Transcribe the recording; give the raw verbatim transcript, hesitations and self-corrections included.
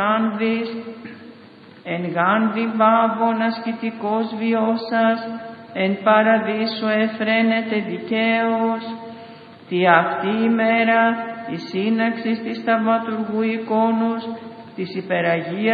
Άνδης, εν γάνδη βάβων ασκητικός βιώσας, εν παραδείσου εφραίνεται δικαίως, τη αυτή ημέρα η σύναξης της θαυματουργού εικόνους, της υπεραγίας